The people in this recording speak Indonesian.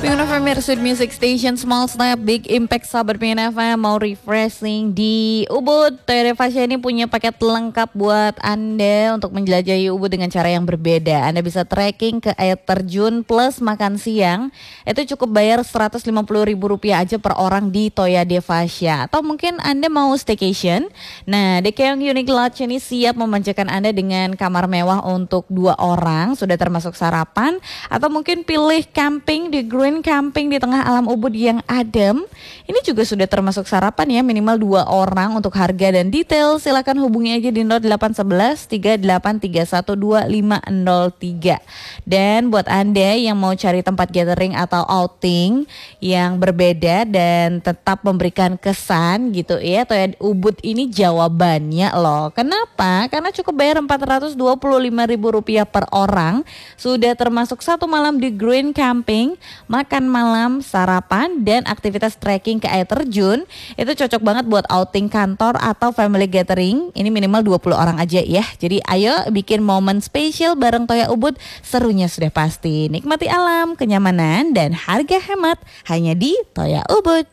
Pengen FM Sweet Music Station, Small Step, Big Impact, sahabat Pengen FM mau refreshing di Ubud. Toya Devasya ini punya paket lengkap buat Anda untuk menjelajahi Ubud dengan cara yang berbeda. Anda bisa trekking ke air terjun plus makan siang. Itu cukup bayar Rp150.000 aja per orang di Toya Devasya. Atau mungkin Anda mau staycation. Nah, The Keong Unique Lodge ini siap memanjakan Anda dengan kamar mewah untuk 2 orang, sudah termasuk sarapan. Atau mungkin pilih camping di Green Camping di tengah alam Ubud yang adem. Ini juga sudah termasuk sarapan ya, minimal 2 orang. Untuk harga dan detail silakan hubungi aja di 0811 3831 2503. Dan buat Anda yang mau cari tempat gathering atau outing yang berbeda dan tetap memberikan kesan gitu ya, Toya Ubud ini jawabannya loh. Kenapa? Karena cukup bayar Rp425.000 per orang, sudah termasuk 1 malam di Green Camping, makan malam, sarapan, dan aktivitas trekking ke air terjun. Itu cocok banget buat outing kantor atau family gathering. Ini minimal 20 orang aja ya. Jadi ayo bikin momen spesial bareng Toya Ubud. Serunya sudah pasti. Nikmati alam, kenyamanan, dan harga hemat hanya di Toya Ubud.